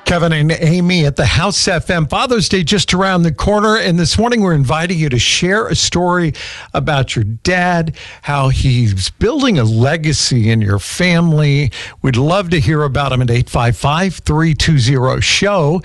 Kevin and Amy at the House FM. Father's Day just around the corner. And this morning we're inviting you to share a story about your dad, how he's building a legacy in your family. We'd love to hear about him at 855-320-SHOW,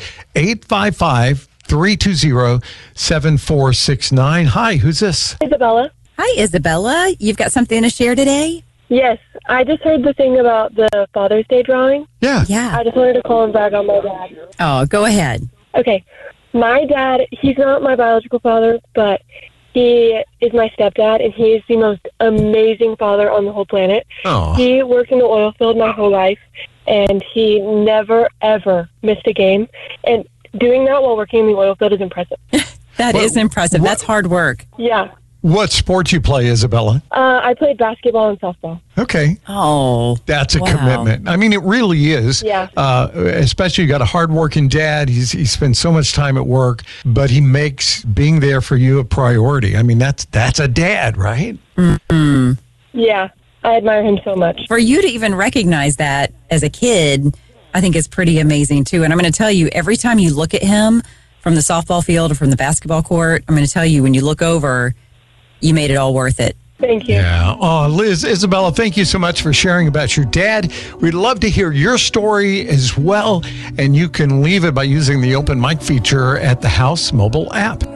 855-320-7469. Hi, who's this? Isabella. Hi, Isabella. You've got something to share today? Yes, I just heard the thing about the Father's Day drawing. Yeah. I just wanted to call and brag on my dad. Oh, go ahead. Okay, my dad, he's not my biological father, but he is my stepdad, and he is the most amazing father on the whole planet. Oh. He worked in the oil field my whole life, and he never, ever missed a game. And doing that while working in the oil field is impressive. That is impressive. That's hard work. Yeah. What sport you play, Isabella? I played basketball and softball. Okay. Oh. That's a wow. commitment. I mean, it really is. Yeah. Especially you got a hardworking dad. He spends so much time at work, but he makes being there for you a priority. I mean, that's a dad, right? Mm-hmm. Yeah, I admire him so much. For you to even recognize that as a kid, I think is pretty amazing, too. And I'm going to tell you, every time you look at him from the softball field or from the basketball court, I'm going to tell you, when you look over, you made it all worth it. Thank you. Yeah. Oh, Liz, Isabella, thank you so much for sharing about your dad. We'd love to hear your story as well. And you can leave it by using the open mic feature at the House mobile app.